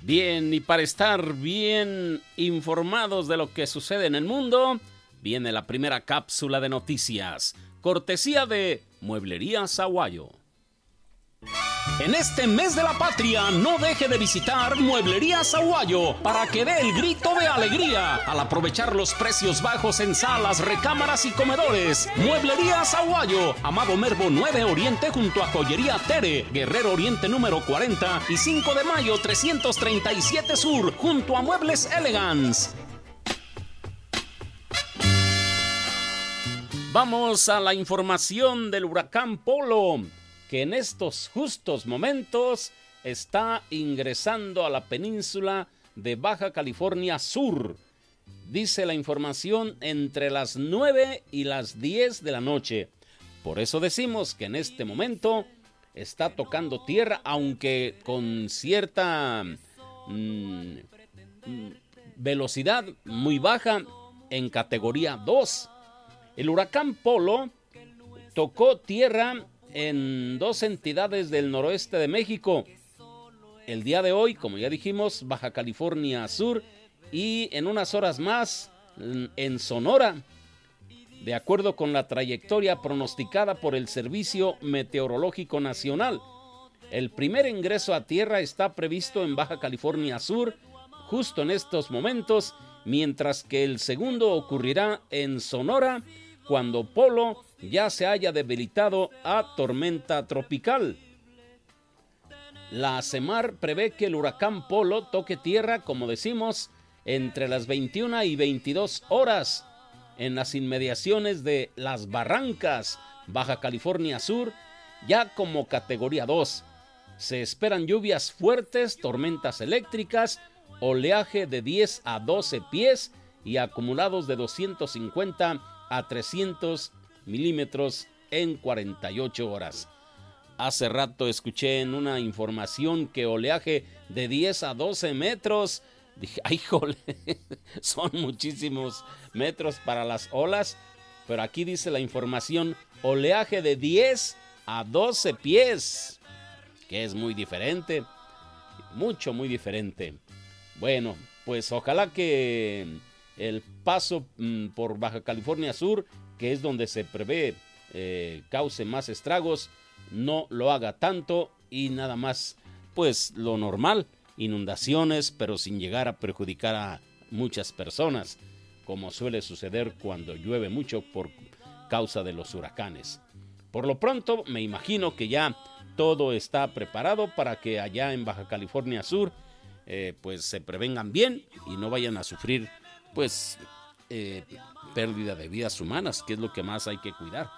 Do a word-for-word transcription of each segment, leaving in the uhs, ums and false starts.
Bien, y para estar bien informados de lo que sucede en el mundo, viene la primera cápsula de noticias, cortesía de Mueblerías Aguayo. En este mes de la patria, no deje de visitar Mueblerías Aguayo para que dé el grito de alegría al aprovechar los precios bajos en salas, recámaras y comedores. Mueblerías Aguayo, Amado Nervo nueve Oriente junto a Joyería Tere, Guerrero Oriente número cuarenta y cinco de mayo trescientos treinta y siete Sur junto a Muebles Elegance. Vamos a la información del huracán Polo, que en estos justos momentos está ingresando a la península de Baja California Sur. Dice la información entre las nueve y las diez de la noche. Por eso decimos que en este momento está tocando tierra, aunque con cierta mmm, velocidad muy baja en categoría dos. El huracán Polo tocó tierra en dos entidades del noroeste de México. El día de hoy, como ya dijimos, Baja California Sur, y en unas horas más en Sonora, de acuerdo con la trayectoria pronosticada por el Servicio Meteorológico Nacional. El primer ingreso a tierra está previsto en Baja California Sur justo en estos momentos, mientras que el segundo ocurrirá en Sonora cuando Polo ya se haya debilitado a tormenta tropical. La CEMAR prevé que el huracán Polo toque tierra, como decimos, entre las veintiuna y veintidós horas en las inmediaciones de Las Barrancas, Baja California Sur, ya como categoría dos. Se esperan lluvias fuertes, tormentas eléctricas, oleaje de diez a doce pies y acumulados de doscientos cincuenta a trescientos milímetros en cuarenta y ocho horas. Hace rato escuché en una información que oleaje de diez a doce metros. Dije, ay, jole, son muchísimos metros para las olas. Pero aquí dice la información, oleaje de diez a doce pies, que es muy diferente, mucho, muy diferente. Bueno, pues ojalá que el paso mmm, por Baja California Sur, que es donde se prevé eh, cause más estragos, no lo haga tanto y nada más, pues lo normal, inundaciones, pero sin llegar a perjudicar a muchas personas, como suele suceder cuando llueve mucho por causa de los huracanes. Por lo pronto, me imagino que ya todo está preparado para que allá en Baja California Sur, eh, pues se prevengan bien y no vayan a sufrir, pues, eh, pérdida de vidas humanas, que es lo que más hay que cuidar.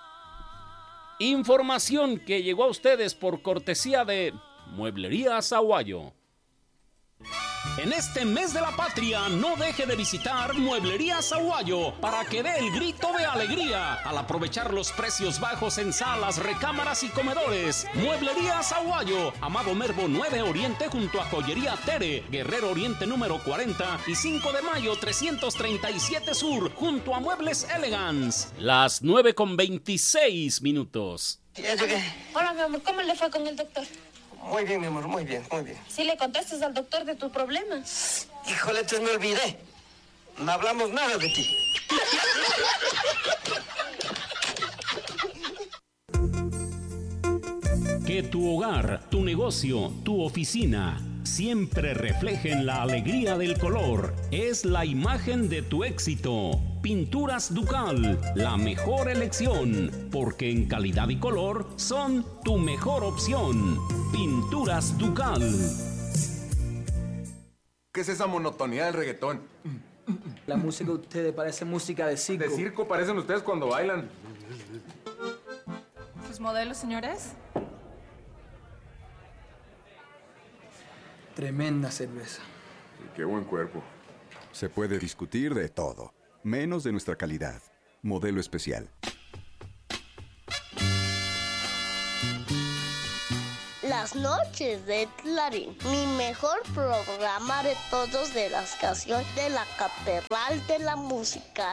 Información que llegó a ustedes por cortesía de Mueblerías Aguayo. En este mes de la patria, no deje de visitar Mueblerías Aguayo para que dé el grito de alegría al aprovechar los precios bajos en salas, recámaras y comedores. Mueblerías Aguayo, Amado Nervo nueve Oriente junto a Joyería Tere, Guerrero Oriente número cuarenta y cinco de mayo trescientos treinta y siete Sur junto a Muebles Elegance. Las nueve con veintiséis minutos. Ya llegué. Hola, mi amor, ¿cómo le fue con el doctor? Muy bien, mi amor, muy bien, muy bien. ¿Sí le contaste al doctor de tus problemas? Híjole, entonces me olvidé. No hablamos nada de ti. Que tu hogar, tu negocio, tu oficina siempre reflejen la alegría del color. Es la imagen de tu éxito. Pinturas Ducal, la mejor elección, porque en calidad y color son tu mejor opción. Pinturas Ducal. ¿Qué es esa monotonía del reggaetón? La música de ustedes parece música de circo. De circo parecen ustedes cuando bailan. ¿Sus modelos, señores? Tremenda cerveza. Qué buen cuerpo. Se puede discutir de todo, menos de nuestra calidad. Modelo especial. Las noches de Clarín, mi mejor programa de todos de la estación de la Catedral de la Música.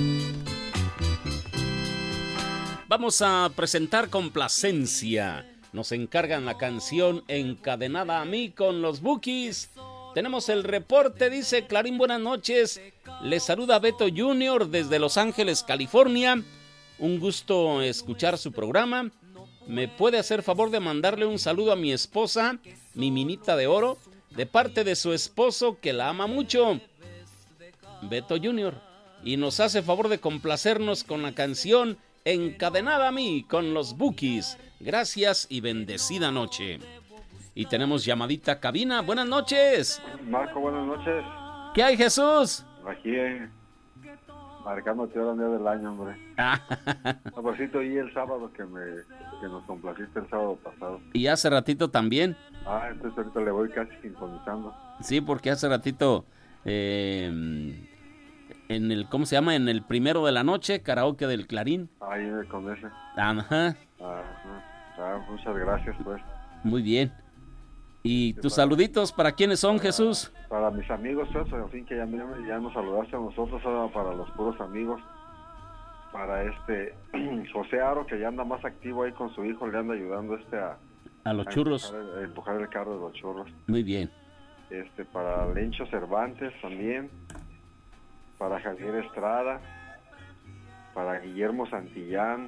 Vamos a presentar Complacencia, nos encargan la canción Encadenada a mí con los Bukis. Tenemos el reporte, dice Clarín, buenas noches. Les saluda Beto junior desde Los Ángeles, California. Un gusto escuchar su programa. ¿Me puede hacer favor de mandarle un saludo a mi esposa, mi minita de oro, de parte de su esposo que la ama mucho, Beto junior? Y nos hace favor de complacernos con la canción Encadenada a mí con los Bukis. Gracias y bendecida noche. Y tenemos llamadita cabina. Buenas noches. Marco, buenas noches. ¿Qué hay, Jesús? Aquí, eh, marcándote ahora el día del año, hombre. No, por si te oí el sábado que, me, que nos complaciste el sábado pasado. Y hace ratito también. Ah, entonces ahorita le voy casi sintonizando. Sí, porque hace ratito... Eh, en el, ¿cómo se llama? En el primero de la noche, karaoke del Clarín. Ahí con ese. Ajá. Ajá. Ah, muchas gracias, pues. Muy bien. ¿Y Sí, tus para, saluditos para quiénes son, para, Jesús? Para mis amigos, pues, en fin, que ya, ya nos saludaste a nosotros, ahora para los puros amigos. Para este José Aro, que ya anda más activo ahí con su hijo, le anda ayudando este a... A los churros. A empujar, a empujar el carro de los churros. Muy bien. Este, para Lencho Cervantes también. Para Javier Estrada, para Guillermo Santillán,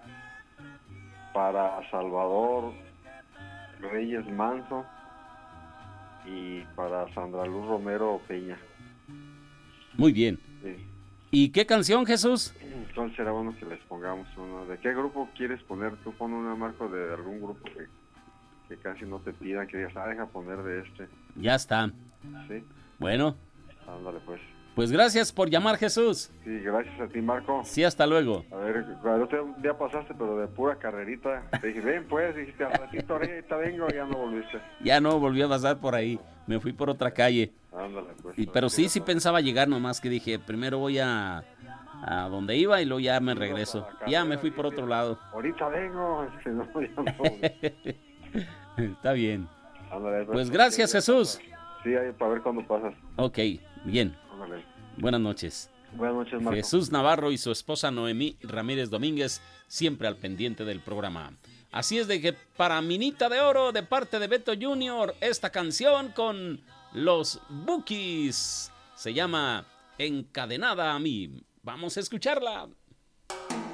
para Salvador Reyes Manso y para Sandra Luz Romero Peña. Muy bien. Sí. ¿Y qué canción, Jesús? Entonces será bueno que les pongamos uno. ¿De qué grupo quieres poner? Tú pon una, Marco, de algún grupo que, que casi no te pidan, que digas, ah, deja poner de este. Ya está. Sí. Bueno. Ándale, pues. Pues gracias por llamar, Jesús. Sí, gracias a ti, Marco. Sí, hasta luego. A ver, el otro día pasaste, pero de pura carrerita. Te dije, ven pues, dijiste, al ratito ahorita vengo, y ya no volviste. Ya no volví a pasar por ahí. Me fui por otra calle. Ándale, pues. Y, pero sí, sí pensaba llegar, nomás que dije, primero voy a, a donde iba y luego ya me regreso. Ya me fui por otro lado. Ahorita vengo. No, ya no. Está bien. Ándale, pues gracias, Jesús. Sí, ahí para ver cuándo pasas. Ok, bien. Ándale. Buenas noches. Buenas noches, Marco. Jesús Navarro y su esposa Noemí Ramírez Domínguez, siempre al pendiente del programa. Así es de que para Minita de Oro, de parte de Beto junior, esta canción con los Bukis se llama Encadenada a mí. Vamos a escucharla.